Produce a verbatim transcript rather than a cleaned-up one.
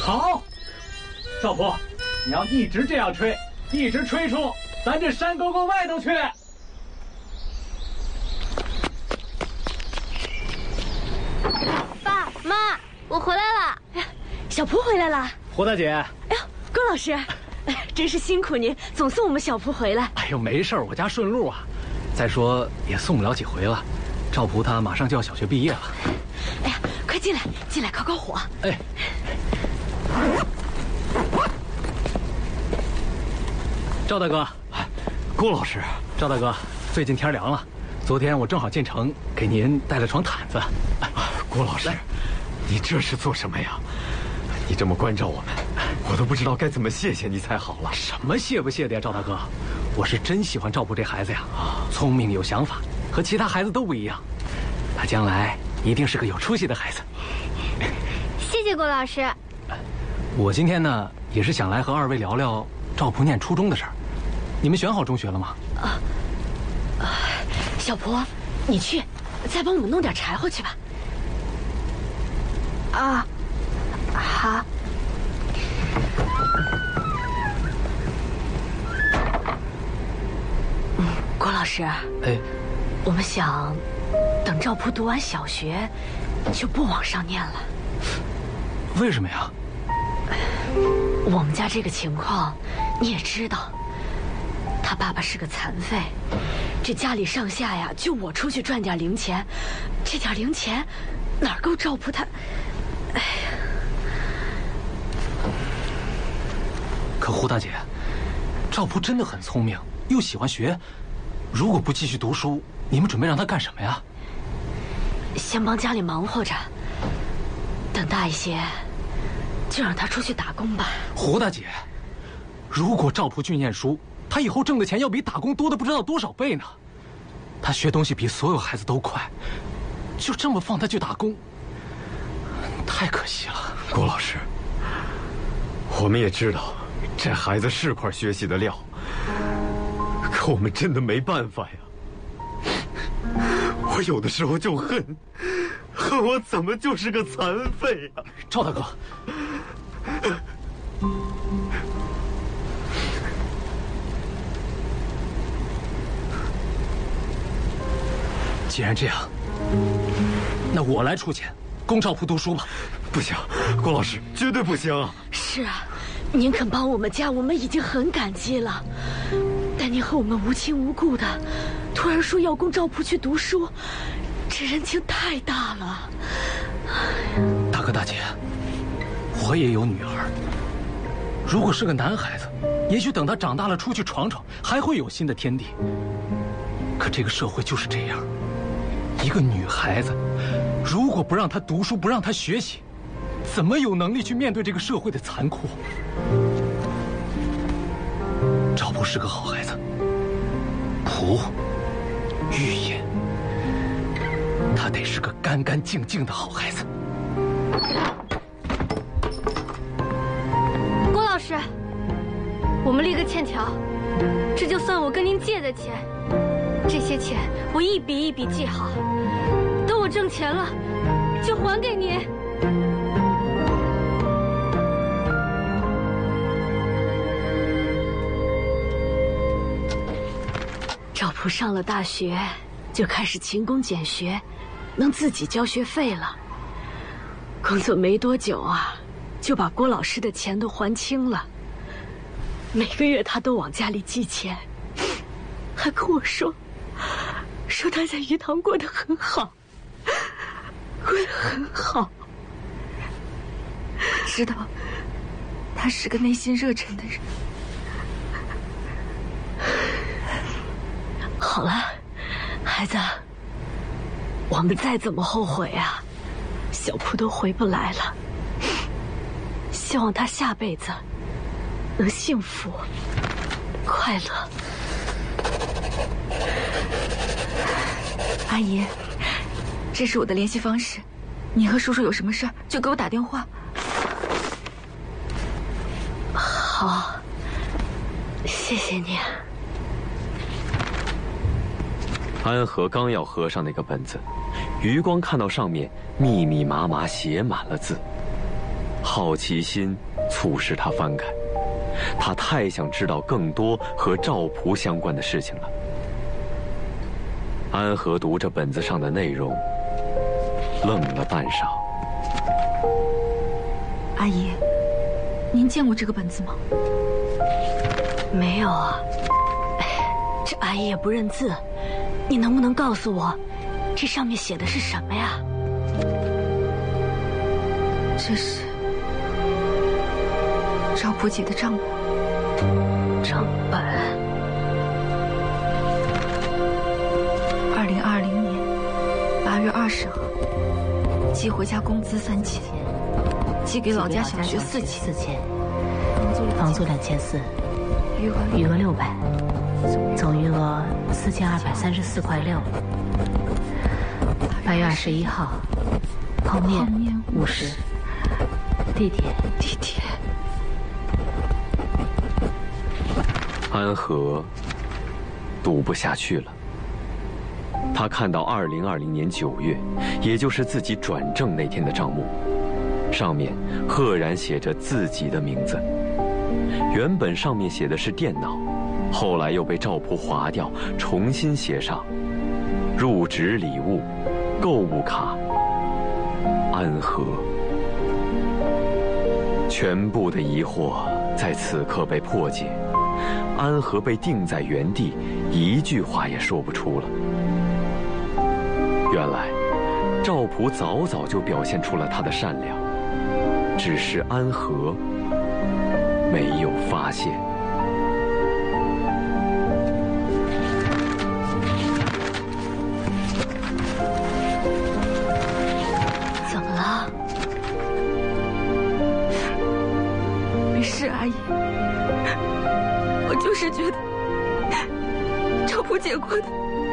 好，赵普，你要一直这样吹，一直吹出咱这山沟沟外头去。 爸妈，我回来了。 哎呀，小蒲回来了。 胡大姐， 哎呦，龚老师，哎，真是辛苦您，总送我们小蒲回来。 哎呦，没事儿，我家顺路啊。再说也送不了几回了，赵蒲他马上就要小学毕业了。 哎呀，快进来，进来烤烤火。 哎。赵大哥， 郭老师， 赵大哥，最近天凉了，昨天我正好进城，给您带了床毯子。 郭老师，你这是做什么呀？你这么关照我们，我都不知道该怎么谢谢你才好了。 什么谢不谢的呀，赵大哥，我是真喜欢赵普这孩子呀，聪明有想法，和其他孩子都不一样，他将来一定是个有出息的孩子。 谢谢郭老师。 我今天呢，也是想来和二位聊聊赵普念初中的事儿。你们选好中学了吗？ 啊，啊，小蒲，你去，再帮我们弄点柴火去吧。 啊，好。 嗯，郭老师， 哎， 我们想等赵普读完小学，就不往上念了。 为什么呀？ 我们家这个情况你也知道，他爸爸是个残废，这家里上下呀，就我出去赚点零钱，这点零钱哪够赵普他？哎呀！ 可胡大姐，赵普真的很聪明，又喜欢学，如果不继续读书，你们准备让他干什么呀？ 先帮家里忙活着，等大一些，就让他出去打工吧。 胡大姐，如果赵普去念书，他以后挣的钱要比打工多的不知道多少倍呢。他学东西比所有孩子都快，就这么放他去打工，太可惜了。 郭老师，我们也知道这孩子是块学习的料，可我们真的没办法呀。我有的时候就恨，恨我怎么就是个残废呀！ 赵大哥，既然这样，那我来出钱供赵普读书吧。 不行，郭老师，绝对不行啊！ 是啊，您肯帮我们家，我们已经很感激了。但您和我们无亲无故的，突然说要供赵普去读书，这人情太大了。 大哥大姐，我也有女儿，如果是个男孩子，也许等他长大了出去闯闯，还会有新的天地。可这个社会就是这样，一个女孩子，如果不让她读书，不让她学习，怎么有能力去面对这个社会的残酷？赵普是个好孩子，朴玉言，他得是个干干净净的好孩子。 郭老师，我们立个欠条，这就算我跟您借的钱，这些钱我一笔一笔记好，等我挣钱了就还给您。 赵普上了大学，就开始勤工俭学，能自己交学费了。工作没多久啊，就把郭老师的钱都还清了。每个月他都往家里寄钱，还跟我说，说他在鱼塘过得很好，过得很好。 我知道，他是个内心热忱的人。 好了，孩子，我们再怎么后悔啊，小蒲都回不来了。希望他下辈子能幸福快乐。 阿姨，这是我的联系方式，你和叔叔有什么事儿就给我打电话。 好，谢谢你。 安和刚要合上那个本子，余光看到上面密密麻麻写满了字， 好奇心促使他翻开，他太想知道更多和赵普相关的事情了。安和读着本子上的内容，愣了半晌。 阿姨，您见过这个本子吗？ 没有啊。这阿姨也不认字，你能不能告诉我，这上面写的是什么呀？ 这是赵普姐的账本。 账本。 二零二零年八月二十号，寄回家工资三千，寄给老家小学四千， 四千，房租两千四， 余额余额六百，总余额四千二百三十四块六。八月二十一号，泡面五十，地铁地铁。 安和读不下去了。他看到二零二零年九月，也就是自己转正那天的账目，上面赫然写着自己的名字。原本上面写的是电脑，后来又被赵普划掉，重新写上入职礼物、购物卡、安和。全部的疑惑在此刻被破解。安和被定在原地，一句话也说不出了。原来，赵普早早就表现出了他的善良，只是安和没有发现。 怎么了？ 没事，阿姨。我就是觉得赵普姐过得